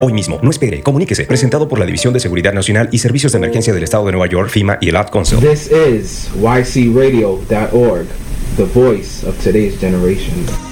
Hoy mismo, no espere, comuníquese. Presentado por la División de Seguridad Nacional y Servicios de Emergencia del Estado de Nueva York, FEMA y el Ad Council. This is ycradio.org, the voice of today's generation.